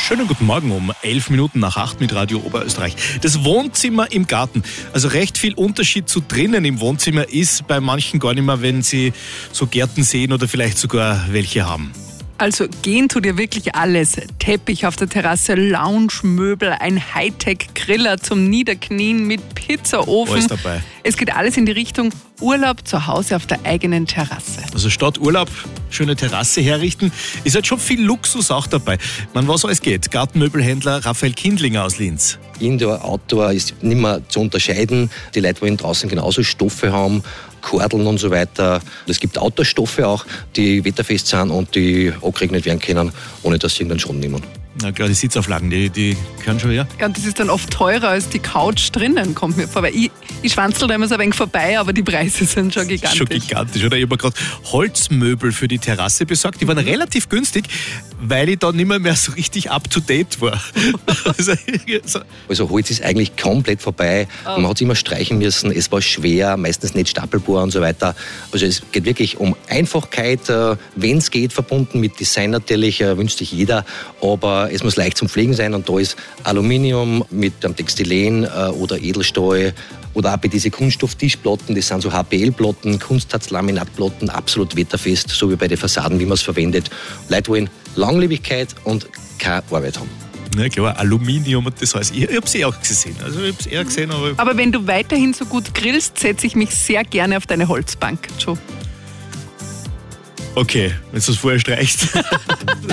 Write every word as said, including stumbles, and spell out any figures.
Schönen guten Morgen um elf Minuten nach acht mit Radio Oberösterreich. Das Wohnzimmer im Garten. Also recht viel Unterschied zu drinnen im Wohnzimmer ist bei manchen gar nicht mehr, wenn sie so Gärten sehen oder vielleicht sogar welche haben. Also gehen tut dir wirklich alles. Teppich auf der Terrasse, Lounge-Möbel, ein Hightech-Griller zum Niederknien mit Pizzaofen. Alles dabei. Es geht alles in die Richtung Urlaub zu Hause auf der eigenen Terrasse. Also statt Urlaub schöne Terrasse herrichten, ist halt schon viel Luxus auch dabei. Man, was alles geht. Gartenmöbelhändler Raphael Kindlinger aus Linz. Indoor, Outdoor ist nicht mehr zu unterscheiden. Die Leute wollen draußen genauso Stoffe haben, Kordeln und so weiter. Es gibt Outdoor-Stoffe auch, die wetterfest sind und die angeregnet werden können, ohne dass sie irgendeinen Schaden nehmen. Na klar, die Sitzauflagen, die, die können schon, ja. Ja, und das ist dann oft teurer als die Couch drinnen, kommt mir vor. Weil ich, ich schwanzel da immer so ein wenig vorbei, aber die Preise sind schon gigantisch. Schon gigantisch, oder? Ich habe mir gerade Holzmöbel für die Terrasse besorgt. Die waren mhm. relativ günstig, weil ich da nicht mehr, mehr so richtig up-to-date war. also, so. also Holz ist eigentlich komplett vorbei. Oh. Man hat es immer streichen müssen. Es war schwer, meistens nicht stapelbar und so weiter. Also es geht wirklich um Einfachkeit, wenn es geht, verbunden mit Design natürlich, wünscht sich jeder. Aber es muss leicht zum Pflegen sein und da ist Aluminium mit einem Textilen oder Edelstahl oder auch bei diesen Kunststoff-Tischplatten, das sind so H P L-Platten, Kunstharz-Laminatplatten, absolut wetterfest, so wie bei den Fassaden, wie man es verwendet. Leute wollen Langlebigkeit und keine Arbeit haben. Ja klar, Aluminium und das heißt, ich habe es eh auch gesehen. Also ich habe es eher gesehen, aber... aber wenn du weiterhin so gut grillst, setze ich mich sehr gerne auf deine Holzbank, Joe. Okay, wenn du es vorher streichst.